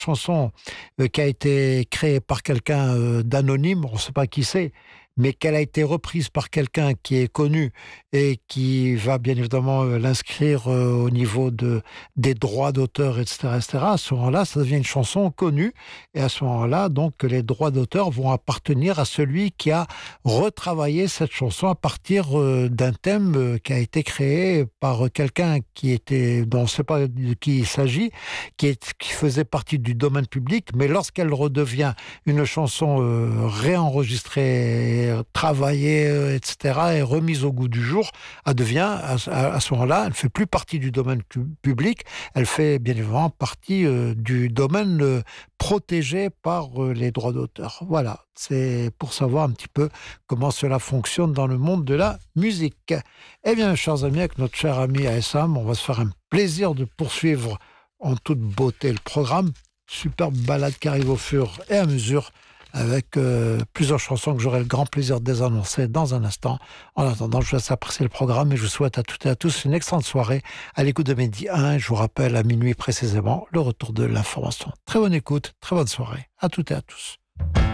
chanson qui a été créée par quelqu'un d'anonyme, on ne sait pas qui c'est, mais qu'elle a été reprise par quelqu'un qui est connu et qui va bien évidemment l'inscrire au niveau des droits d'auteur, etc., etc., à ce moment-là, ça devient une chanson connue. Et à ce moment-là, donc, les droits d'auteur vont appartenir à celui qui a retravaillé cette chanson à partir d'un thème qui a été créé par quelqu'un dont on ne sait pas de qui il s'agit, qui faisait partie du domaine public, mais lorsqu'elle redevient une chanson réenregistrée, travaillée, etc., et remise au goût du jour, elle devient, à ce moment-là, elle ne fait plus partie du domaine public, elle fait bien évidemment partie du domaine protégé par les droits d'auteur. Voilà, c'est pour savoir un petit peu comment cela fonctionne dans le monde de la musique. Eh bien, chers amis, avec notre cher ami ASM, on va se faire un plaisir de poursuivre en toute beauté le programme. Superbe balade qui arrive au fur et à mesure avec plusieurs chansons que j'aurai le grand plaisir de les annoncer dans un instant. En attendant, je vous laisse apprécier le programme et je vous souhaite à toutes et à tous une excellente soirée à l'écoute de Midi 1. Je vous rappelle à minuit précisément le retour de l'information. Très bonne écoute, très bonne soirée à toutes et à tous.